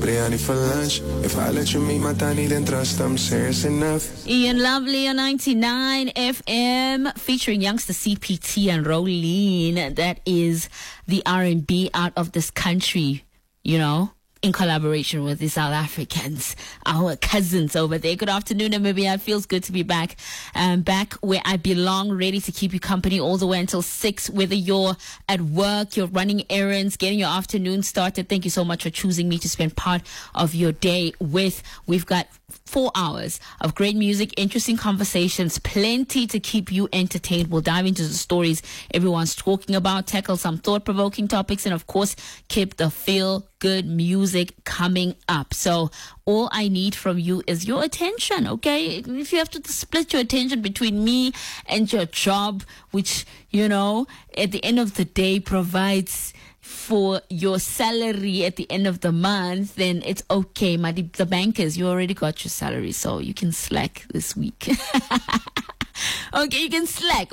biryani for lunch. If I let you meet my tani, then trust I'm serious enough. Ian Lovely on 99 FM featuring youngster CPT and Rolene. That is the R&B out of this country, you know, in collaboration with the South Africans, our cousins over there. Good afternoon, Namibia. It feels good to be back. Back where I belong, ready to keep you company all the way until 6. Whether you're at work, you're running errands, getting your afternoon started, thank you so much for choosing me to spend part of your day with. We've got 4 hours of great music, interesting conversations, plenty to keep you entertained. We'll dive into the stories everyone's talking about, tackle some thought-provoking topics, and of course, keep the feel-good music coming up. So all I need from you is your attention, okay? If you have to split your attention between me and your job, which, you know, at the end of the day provides for your salary at the end of the month, then it's okay. The bankers, you already got your salary, so you can slack this week. Okay, you can slack.